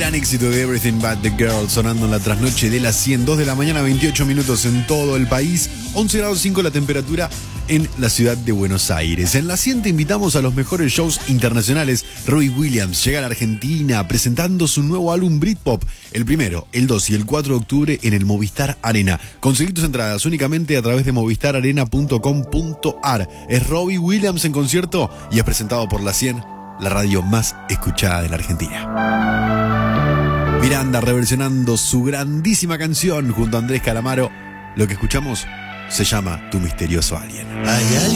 gran éxito de Everything But The Girl sonando en la trasnoche de las 100, 2 de la mañana, 28 minutos en todo el país, 11 grados 5 la temperatura en la ciudad de Buenos Aires. En la 100 te invitamos a los mejores shows internacionales. Robbie Williams llega a la Argentina presentando su nuevo álbum Britpop, el 1, el 2 y el 4 de octubre en el Movistar Arena. Conseguí tus entradas únicamente a través de movistararena.com.ar. Es Robbie Williams en concierto y es presentado por la 100, la radio más escuchada de la Argentina. Miranda reversionando su grandísima canción junto a Andrés Calamaro. Lo que escuchamos se llama Tu Misterioso Alguien. Hay alguien